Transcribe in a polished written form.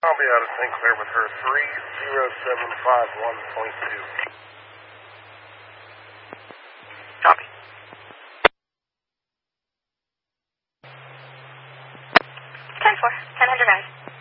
I'll be out of St. Clair with her 30751.2. Copy. 10-4, 1000 rise.